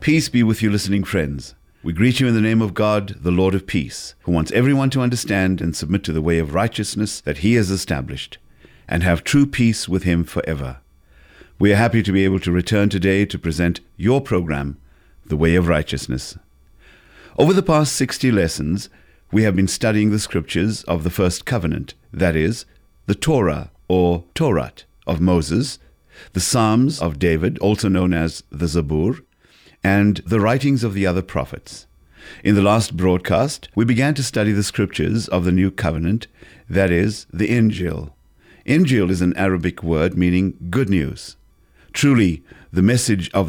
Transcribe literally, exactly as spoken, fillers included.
Peace be with you, listening friends. We greet you in the name of God, the Lord of peace, who wants everyone to understand and submit to the way of righteousness that he has established, and have true peace with him forever. We are happy to be able to return today to present your program, The Way of Righteousness. Over the past sixty lessons, we have been studying the scriptures of the first covenant, that is, the Torah or Torah of Moses, the Psalms of David, also known as the Zabur, and the writings of the other prophets. In the last broadcast, we began to study the scriptures of the New Covenant, that is, the Injil. Injil is an Arabic word meaning good news. Truly, the message of